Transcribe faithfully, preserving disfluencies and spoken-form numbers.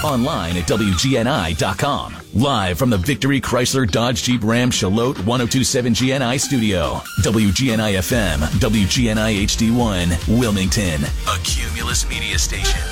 Online at W G N I dot com. Live from the Victory Chrysler Dodge Jeep Ram Charlotte ten twenty-seven G N I studio. W G N I F M, W G N I H D one, Wilmington. A Cumulus Media Station.